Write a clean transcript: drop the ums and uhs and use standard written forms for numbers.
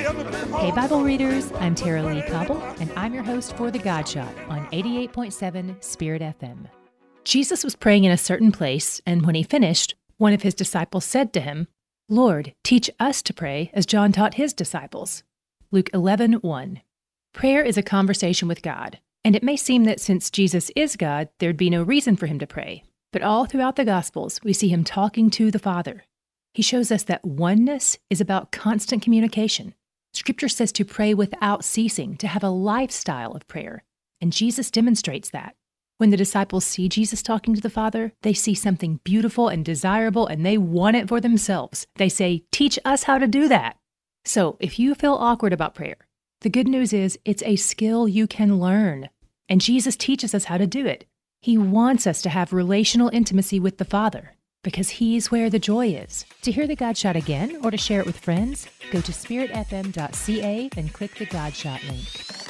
Hey, Bible readers, I'm Tara Lee Cobble, and I'm your host for The God Shot on 88.7 Spirit FM. Jesus was praying in a certain place, and when he finished, one of his disciples said to him, "Lord, teach us to pray as John taught his disciples." Luke 11:1. Prayer is a conversation with God, and it may seem that since Jesus is God, there'd be no reason for him to pray. But all throughout the Gospels, we see him talking to the Father. He shows us that oneness is about constant communication. Scripture says to pray without ceasing, to have a lifestyle of prayer, and Jesus demonstrates that. When the disciples see Jesus talking to the Father, they see something beautiful and desirable, and they want it for themselves. They say, "Teach us how to do that." So if you feel awkward about prayer, the good news is it's a skill you can learn, and Jesus teaches us how to do it. He wants us to have relational intimacy with the Father, because he's where the joy is. To hear the God Shot again or to share it with friends, go to spiritfm.ca and click the God Shot link.